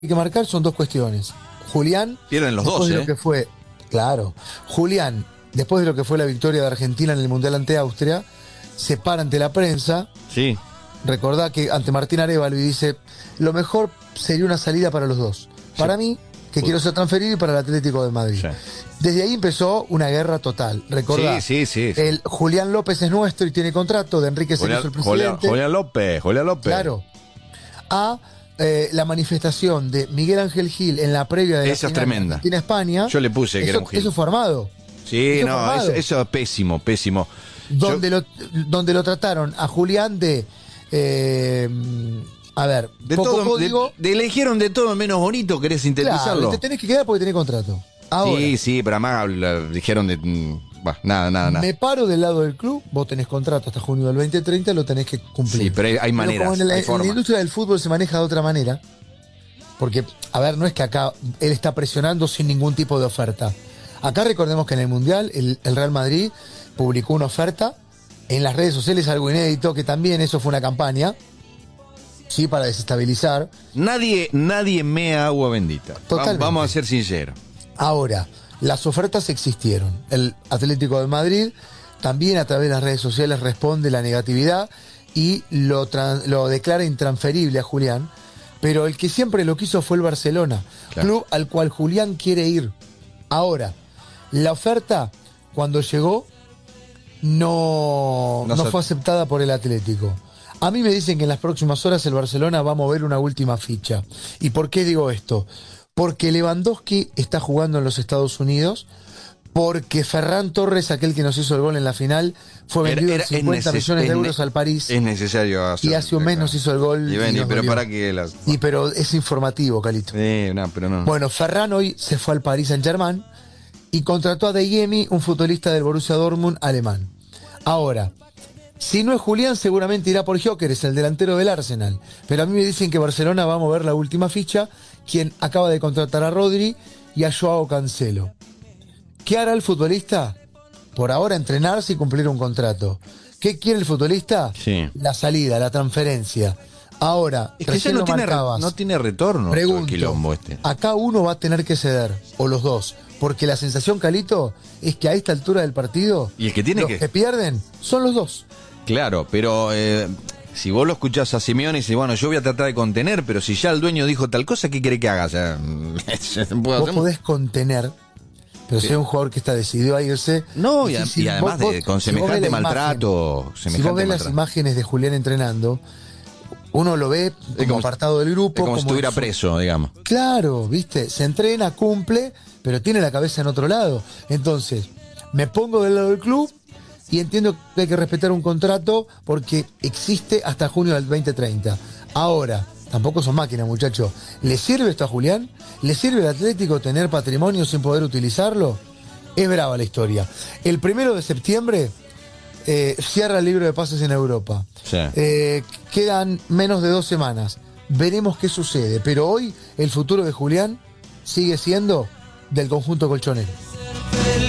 que marcar son dos cuestiones. Julián, Pierden los después dos, de lo que fue, claro, Julián, después de lo que fue la victoria de Argentina en el Mundial ante Austria, se para ante la prensa. Sí. Recordá que ante Martín Arévalo y dice, lo mejor sería una salida para los dos. Para mí, que quiero ser transferido, y para el Atlético de Madrid. Sí. Desde ahí empezó una guerra total. Recordá, Sí. el Julián López es nuestro y tiene contrato, de Enrique Cerezo el presidente. Julián López. Claro. La manifestación de Miguel Ángel Gil en la previa de Esa la es tremenda. Argentina-España. Yo le puse que era un Gil. Eso fue armado. Sí, Eso no, fue armado. eso es pésimo. Donde lo trataron a Julián de... De poco todo, código. eligieron de todo menos bonito, ¿querés sintetizarlo? Claro, te tenés que quedar porque tenés contrato. Ahora, Sí, pero además dijeron de... nada. me paro del lado del club, vos tenés contrato hasta junio del 2030, lo tenés que cumplir. Sí, pero hay maneras, como en la hay formas. industria del fútbol se maneja de otra manera, porque, no es que acá él está presionando sin ningún tipo de oferta. Acá recordemos que en el Mundial el Real Madrid publicó una oferta en las redes sociales, algo inédito, que también eso fue una campaña, sí, para desestabilizar. Nadie mea agua bendita. Totalmente. Vamos a ser sinceros. Ahora, las ofertas existieron. El Atlético de Madrid también a través de las redes sociales responde la negatividad y lo declara intransferible a Julián, pero el que siempre lo quiso fue el Barcelona, Claro. club al cual Julián quiere ir. Ahora, la oferta, cuando llegó, no fue aceptada por el Atlético. A mí me dicen que en las próximas horas el Barcelona va a mover una última ficha. ¿Y por qué digo esto? Porque Lewandowski está jugando en los Estados Unidos, porque Ferran Torres, aquel que nos hizo el gol en la final, fue vendido en 50 millones de euros al París. Es necesario hacer. Y hace un mes nos hizo el gol. Y vení, nos pero dolió. para que las... Pero es informativo, Calito. pero no. Bueno, Ferran hoy se fue al Paris Saint-Germain y contrató a Adeyemi, un futbolista del Borussia Dortmund alemán. Ahora, si no es Julián, seguramente irá por Gyökeres, el delantero del Arsenal. Pero a mí me dicen que Barcelona va a mover la última ficha, quien acaba de contratar a Rodri y a Joao Cancelo. ¿Qué hará el futbolista? Por ahora entrenarse y cumplir un contrato. ¿Qué quiere el futbolista? Sí. La salida, la transferencia. Ahora, Es que ya recién no lo tiene, marcabas. no tiene retorno todo el Pregunto, quilombo este. acá uno va a tener que ceder, o los dos, porque la sensación, Calito, es que a esta altura del partido, Y el que tiene los que pierden son los dos. Claro, pero si vos lo escuchás a Simeone y dices, bueno, yo voy a tratar de contener, pero si ya el dueño dijo tal cosa, ¿qué quiere que haga? O sea, Vos podés contener, pero si hay un jugador que está decidido a irse... No, y si además con si vos ves semejante la maltrato. si vos ves las imágenes de Julián entrenando, uno lo ve como apartado del grupo. Es como si estuviera preso, digamos. Claro, viste, se entrena, cumple, pero tiene la cabeza en otro lado. Entonces, me pongo del lado del club y entiendo que hay que respetar un contrato porque existe hasta junio del 2030. Ahora, tampoco son máquinas, muchachos. ¿Le sirve esto a Julián? ¿Le sirve al Atlético tener patrimonio sin poder utilizarlo? Es brava la historia. El 1 de septiembre cierra el libro de pases en Europa. Sí. Quedan menos de 2 semanas. Veremos qué sucede. Pero hoy el futuro de Julián sigue siendo del conjunto colchonero.